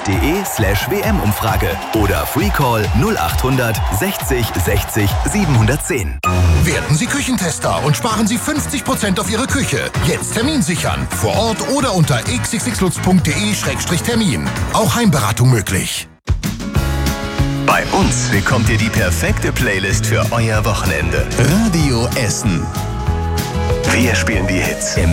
xxx.de/WM-Umfrage oder Freecall 0800 60 60 710. Werden Sie Küchentester und sparen Sie 50% auf Ihre Küche. Jetzt Termin sichern. Vor Ort oder unter xxxlutz.de/termin. Auch Heimberatung möglich. Bei uns bekommt ihr die perfekte Playlist für euer Wochenende. Radio Essen. Wir spielen die Hits.